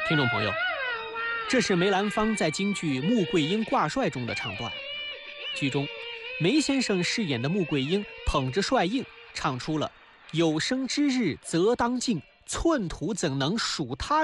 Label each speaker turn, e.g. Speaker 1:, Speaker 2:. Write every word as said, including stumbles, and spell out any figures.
Speaker 1: 听众朋友，这是梅兰芳在京剧《穆桂英挂帅》中的唱段。剧中，梅先生饰演的穆桂英捧着帅印，唱出了“有生之日则当敬，寸土怎能属他